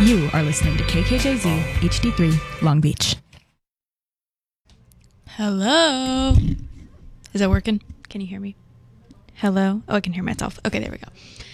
You are listening to KKJZ HD3 Long Beach. Hello. Is that working? Can you hear me? Hello? Oh, I can hear myself. Okay, there we go.